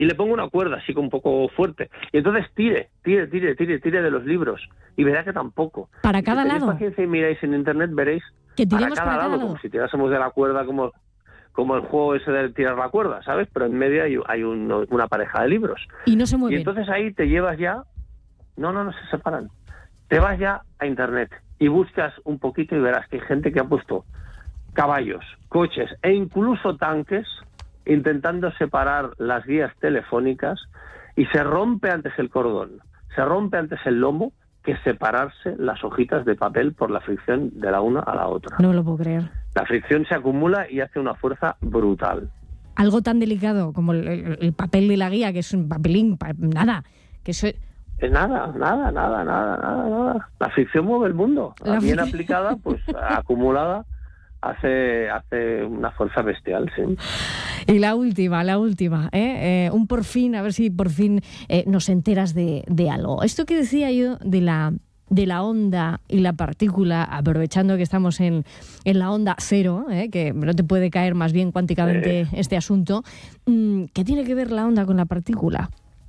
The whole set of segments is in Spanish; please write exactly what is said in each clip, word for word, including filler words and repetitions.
y le pongo una cuerda así como un poco fuerte. Y entonces tire, tire, tire, tire, tire de los libros. Y verá que tampoco. Para cada si lado. Si paciencia y miráis en internet, veréis que para cada, cada para lado, cada lado, como si tirásemos de la cuerda, como, como el juego ese de tirar la cuerda, ¿sabes? Pero en medio hay, hay un, una pareja de libros. Y no se mueven. Y entonces ahí te llevas ya... No, no, no se separan. Te vas ya a internet y buscas un poquito y verás que hay gente que ha puesto caballos, coches e incluso tanques intentando separar las guías telefónicas, y se rompe antes el cordón, se rompe antes el lomo que separarse las hojitas de papel por la fricción de la una a la otra. No lo puedo creer. La fricción se acumula y hace una fuerza brutal. Algo tan delicado como el, el, el papel de la guía, que es un papelín, pa, nada, que eso... Es nada, nada, nada, nada, nada, nada. La fricción mueve el mundo. La Bien fri- aplicada, pues acumulada, hace hace una fuerza bestial, sí. Y la última, la última, ¿eh? Eh, un por fin, a ver si por fin eh, nos enteras de, de algo. Esto que decía yo de la, de la onda y la partícula, aprovechando que estamos en, en la onda cero, ¿eh? Que no te puede caer más bien cuánticamente eh. este asunto, ¿qué tiene que ver la onda con la partícula?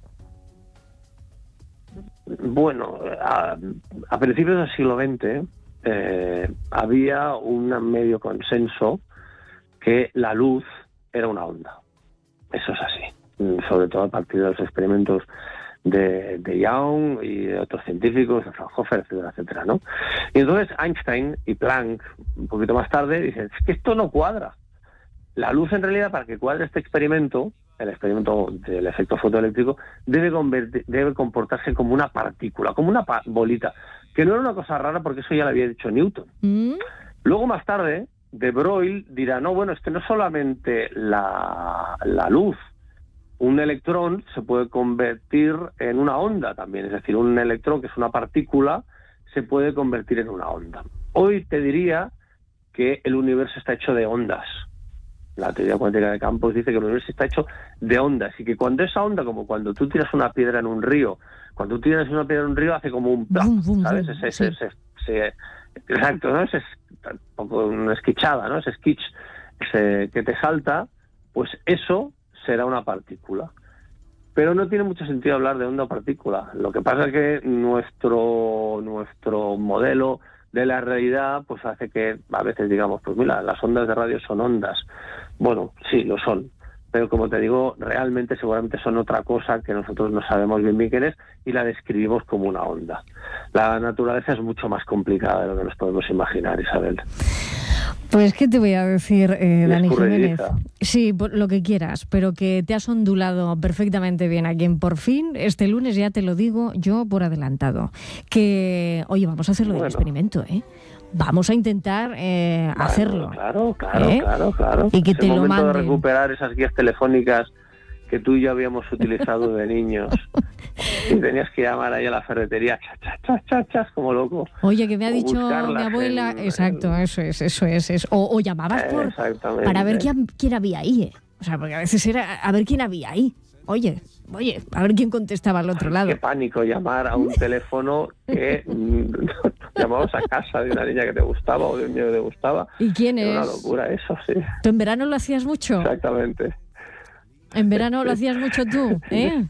Bueno, a, a principios del siglo veinte eh, había un medio consenso que la luz era una onda. Eso es así. Sobre todo a partir de los experimentos de, de Young y de otros científicos, de Fraunhofer, etcétera, etcétera, ¿no? Y entonces Einstein y Planck, un poquito más tarde, dicen, es que esto no cuadra. La luz, en realidad, para que cuadre este experimento, el experimento del efecto fotoeléctrico, debe, convertir, debe comportarse como una partícula, como una pa- bolita, que no era una cosa rara porque eso ya lo había dicho Newton. Mm. Luego, más tarde, de Broglie dirá, no, bueno, es que no solamente la, la luz, un electrón se puede convertir en una onda también, es decir, un electrón que es una partícula se puede convertir en una onda. Hoy te diría que el universo está hecho de ondas. La teoría cuántica de campos dice que el universo está hecho de ondas y que cuando esa onda, como cuando tú tiras una piedra en un río, cuando tú tiras una piedra en un río hace como un plop, ¿sabes? Ese, ese, ese, ese, exacto, ¿no? Ese es un poco una esquichada, ¿no? Ese skitch ese que te salta, pues eso será una partícula. Pero no tiene mucho sentido hablar de onda o partícula. Lo que pasa es que nuestro, nuestro modelo de la realidad pues hace que a veces digamos, pues mira, las ondas de radio son ondas. Bueno, sí, lo son. Pero como te digo, realmente seguramente son otra cosa que nosotros no sabemos bien bien qué es y la describimos como una onda. La naturaleza es mucho más complicada de lo que nos podemos imaginar, Isabel. Pues, ¿qué te voy a decir, eh, Dani Jiménez? Sí, lo que quieras, pero que te has ondulado perfectamente bien aquí en Por Fin. Este lunes ya te lo digo yo por adelantado. Que, oye, vamos a hacerlo bueno. del experimento, ¿eh? Vamos a intentar eh, bueno, hacerlo. Claro, claro, ¿eh? claro, claro. Y que es te el lo momento manden. de recuperar esas guías telefónicas que tú y yo habíamos utilizado de niños. Y tenías que llamar ahí a la ferretería, chas, chas, chas, chas, como loco. Oye, que me ha dicho mi abuela... En, exacto, en... eso es, eso es. es. O, o llamabas por, para ver quién, quién había ahí, ¿eh? O sea, porque a veces era a ver quién había ahí. Oye, oye, a ver quién contestaba al otro lado. Qué pánico llamar a un teléfono que llamabas a casa de una niña que te gustaba o de un niño que te gustaba. ¿Y quién es? Era una locura eso, sí. ¿Tú en verano lo hacías mucho? Exactamente. ¿En verano lo hacías mucho tú, eh?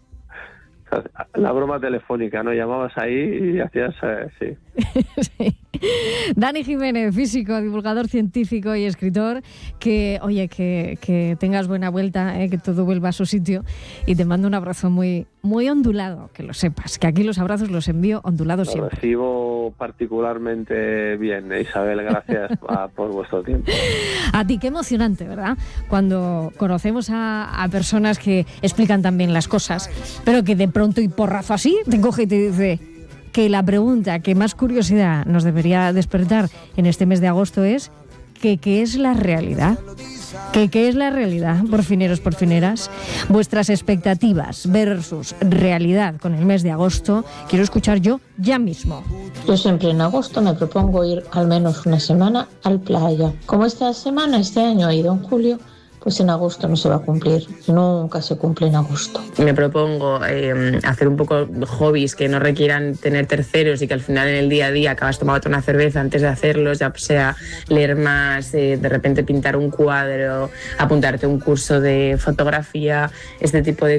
La broma telefónica, ¿no? Llamabas ahí y hacías... Eh, sí. sí. Dani Jiménez, físico, divulgador científico y escritor, que, oye, que, que tengas buena vuelta, eh, que todo vuelva a su sitio, y te mando un abrazo muy, muy ondulado, que lo sepas, que aquí los abrazos los envío ondulados lo siempre. Lo recibo particularmente bien, Isabel, gracias a, por vuestro tiempo. A ti, qué emocionante, ¿verdad? Cuando conocemos a, a personas que explican también las cosas, pero que de pronto y porrazo así te coge y te dice... que la pregunta que más curiosidad nos debería despertar en este mes de agosto es que ¿qué es la realidad? ¿Qué, ¿Qué es la realidad, porfineros, porfineras? Vuestras expectativas versus realidad con el mes de agosto, quiero escuchar yo ya mismo. Yo siempre en agosto me propongo ir al menos una semana al playa. Como esta semana, este año he ido en julio, pues en agosto no se va a cumplir. Nunca se cumple en agosto. Me propongo eh, hacer un poco hobbies que no requieran tener terceros y que al final en el día a día acabas tomando una cerveza antes de hacerlos, ya sea leer más, eh, de repente pintar un cuadro, apuntarte a un curso de fotografía, este tipo de